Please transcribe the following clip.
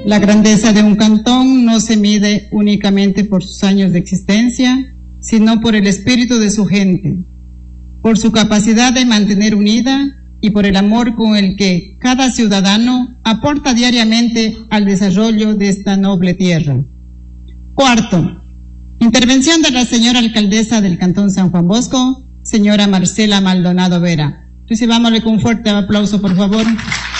La grandeza de un cantón no se mide únicamente por sus años de existencia, sino por el espíritu de su gente, por su capacidad de mantener unida y por el amor con el que cada ciudadano aporta diariamente al desarrollo de esta noble tierra. Cuarto, intervención de la señora alcaldesa del Cantón San Juan Bosco, señora Marcela Maldonado Vera. Recibámosle con un fuerte aplauso, por favor.